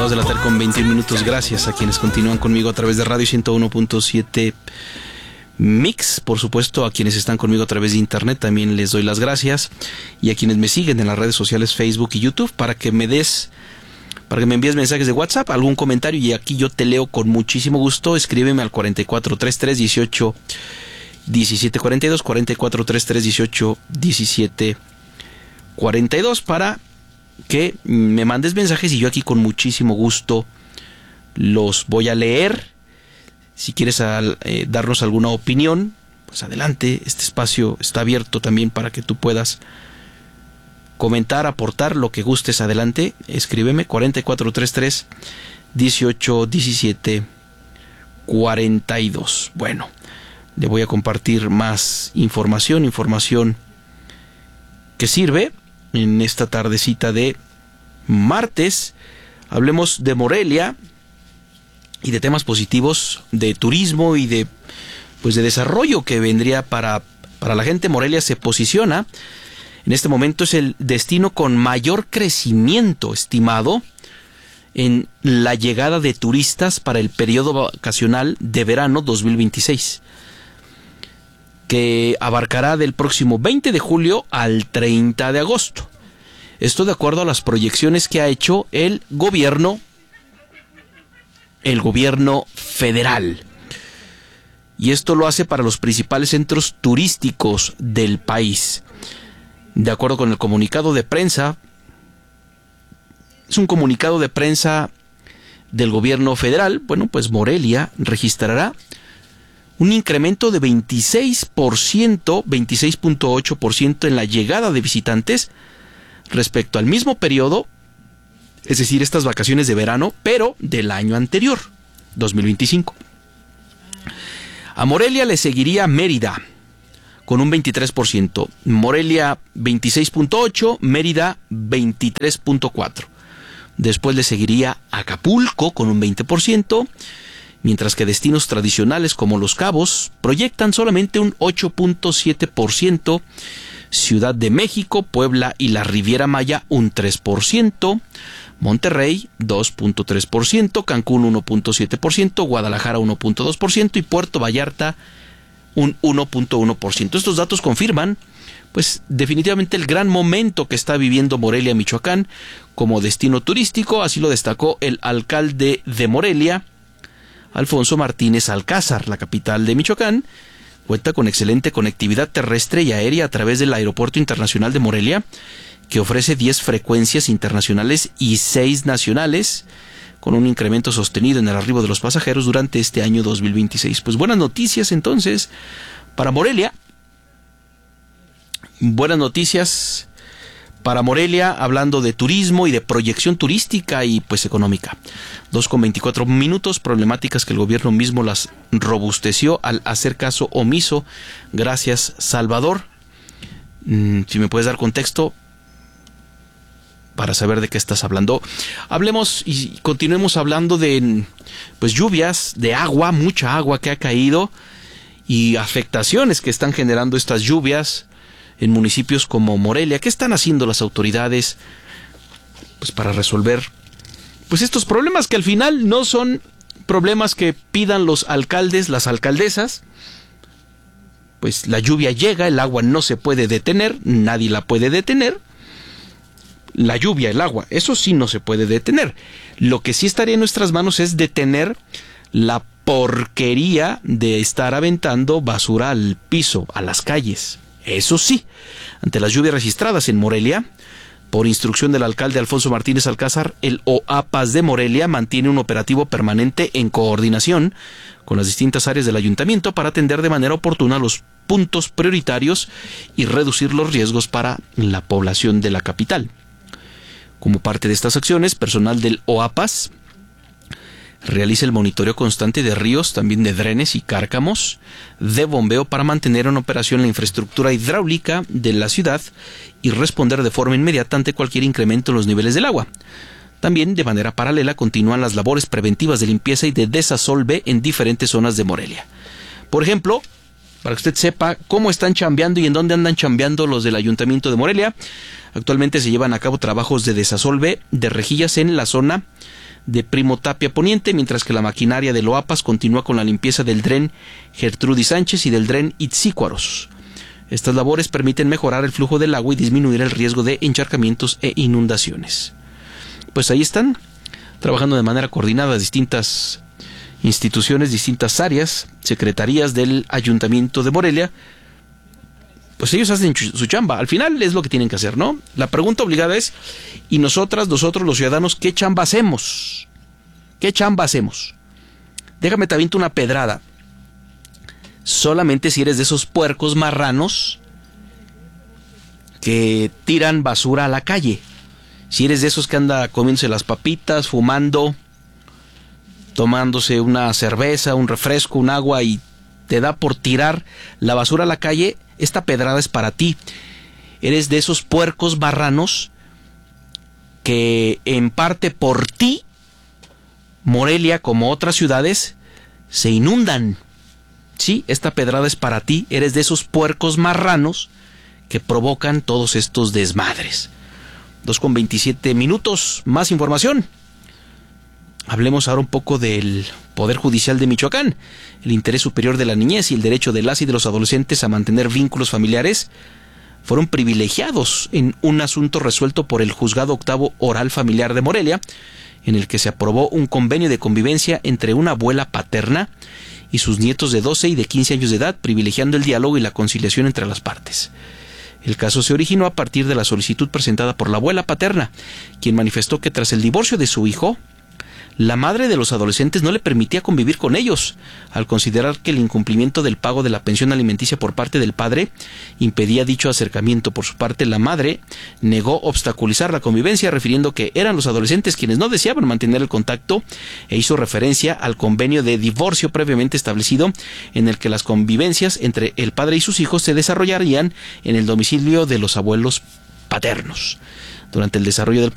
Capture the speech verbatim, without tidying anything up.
dos de la tarde con veintiún minutos. Gracias a quienes continúan conmigo a través de Radio ciento uno punto siete Mix. Por supuesto, a quienes están conmigo a través de internet también les doy las gracias. Y a quienes me siguen en las redes sociales Facebook y YouTube para que me des... Para que me envíes mensajes de WhatsApp, algún comentario y aquí yo te leo con muchísimo gusto. Escríbeme al cuarenta y cuatro treinta y tres dieciocho diecisiete cuarenta y dos, cuarenta y cuatro treinta y tres dieciocho diecisiete cuarenta y dos para que me mandes mensajes y yo aquí con muchísimo gusto los voy a leer. Si quieres al, eh, darnos alguna opinión, pues adelante. Este espacio está abierto también para que tú puedas comentar, aportar lo que gustes. Adelante, escríbeme cuarenta y cuatro treinta y tres dieciocho diecisiete cuarenta y dos. Bueno, le voy a compartir más información, información que sirve en esta tardecita de martes. Hablemos de Morelia y de temas positivos, de turismo y de pues de desarrollo que vendría para, para la gente. Morelia se posiciona en este momento, es el destino con mayor crecimiento estimado en la llegada de turistas para el periodo vacacional de verano dos mil veintiséis, que abarcará del próximo veinte de julio al treinta de agosto. Esto de acuerdo a las proyecciones que ha hecho el gobierno, el gobierno federal. Y esto lo hace para los principales centros turísticos del país. De acuerdo con el comunicado de prensa, es un comunicado de prensa del gobierno federal. Bueno, pues Morelia registrará un incremento de veintiséis por ciento, veintiséis punto ocho por ciento en la llegada de visitantes respecto al mismo periodo, es decir, estas vacaciones de verano, pero del año anterior, dos mil veinticinco. A Morelia le seguiría Mérida, con un veintitrés por ciento. Morelia veintiséis punto ocho por ciento, Mérida veintitrés punto cuatro por ciento. Después le seguiría Acapulco con un veinte por ciento, mientras que destinos tradicionales como Los Cabos proyectan solamente un ocho punto siete por ciento. Ciudad de México, Puebla y la Riviera Maya un tres por ciento. Monterrey dos punto tres por ciento, Cancún uno punto siete por ciento, Guadalajara uno punto dos por ciento y Puerto Vallarta un uno punto uno por ciento. Estos datos confirman, pues, definitivamente el gran momento que está viviendo Morelia, Michoacán, como destino turístico. Así lo destacó el alcalde de Morelia, Alfonso Martínez Alcázar. La capital de Michoacán cuenta con excelente conectividad terrestre y aérea a través del Aeropuerto Internacional de Morelia, que ofrece diez frecuencias internacionales y seis nacionales, con un incremento sostenido en el arribo de los pasajeros durante este año dos mil veintiséis. Pues buenas noticias entonces para Morelia. Buenas noticias para Morelia, hablando de turismo y de proyección turística y pues económica. dos con veinticuatro minutos, problemáticas que el gobierno mismo las robusteció al hacer caso omiso. Gracias, Salvador. Mm, si me puedes dar contexto para saber de qué estás hablando. Hablemos y continuemos hablando de pues lluvias, de agua, mucha agua que ha caído y afectaciones que están generando estas lluvias en municipios como Morelia. ¿Qué están haciendo las autoridades pues para resolver pues estos problemas que al final no son problemas que pidan los alcaldes, las alcaldesas? Pues la lluvia llega, el agua no se puede detener, nadie la puede detener. La lluvia, el agua, eso sí no se puede detener. Lo que sí estaría en nuestras manos es detener la porquería de estar aventando basura al piso, a las calles. Eso sí, ante las lluvias registradas en Morelia, por instrucción del alcalde Alfonso Martínez Alcázar, el O A P A S de Morelia mantiene un operativo permanente en coordinación con las distintas áreas del ayuntamiento para atender de manera oportuna los puntos prioritarios y reducir los riesgos para la población de la capital. Como parte de estas acciones, personal del O A P A S realiza el monitoreo constante de ríos, también de drenes y cárcamos, de bombeo para mantener en operación la infraestructura hidráulica de la ciudad y responder de forma inmediata ante cualquier incremento en los niveles del agua. También, de manera paralela, continúan las labores preventivas de limpieza y de desasolve en diferentes zonas de Morelia. Por ejemplo, para que usted sepa cómo están chambeando y en dónde andan chambeando los del Ayuntamiento de Morelia, actualmente se llevan a cabo trabajos de desasolve de rejillas en la zona de Primo Tapia Poniente, mientras que la maquinaria de Loapas continúa con la limpieza del dren Gertrudis Sánchez y del dren Itzícuaros. Estas labores permiten mejorar el flujo del agua y disminuir el riesgo de encharcamientos e inundaciones. Pues ahí están, trabajando de manera coordinada distintas instituciones, distintas áreas, secretarías del Ayuntamiento de Morelia. Pues ellos hacen su chamba. Al final es lo que tienen que hacer, ¿no? La pregunta obligada es, ¿y nosotras, nosotros los ciudadanos, qué chamba hacemos? ¿Qué chamba hacemos? Déjame te aviento una pedrada. Solamente si eres de esos puercos marranos que tiran basura a la calle. Si eres de esos que anda comiéndose las papitas, fumando, tomándose una cerveza, un refresco, un agua y te da por tirar la basura a la calle, esta pedrada es para ti. Eres de esos puercos marranos que en parte por ti, Morelia como otras ciudades se inundan. Sí, esta pedrada es para ti. Eres de esos puercos marranos que provocan todos estos desmadres. dos con veintisiete minutos, más información. Hablemos ahora un poco del Poder Judicial de Michoacán. El interés superior de la niñez y el derecho de las y de los adolescentes a mantener vínculos familiares fueron privilegiados en un asunto resuelto por el Juzgado Octavo Oral Familiar de Morelia, en el que se aprobó un convenio de convivencia entre una abuela paterna y sus nietos de doce y de quince años de edad, privilegiando el diálogo y la conciliación entre las partes. El caso se originó a partir de la solicitud presentada por la abuela paterna, quien manifestó que tras el divorcio de su hijo, la madre de los adolescentes no le permitía convivir con ellos, al considerar que el incumplimiento del pago de la pensión alimenticia por parte del padre impedía dicho acercamiento. Por su parte, la madre negó obstaculizar la convivencia, refiriendo que eran los adolescentes quienes no deseaban mantener el contacto, e hizo referencia al convenio de divorcio previamente establecido, en el que las convivencias entre el padre y sus hijos se desarrollarían en el domicilio de los abuelos paternos. Durante el desarrollo del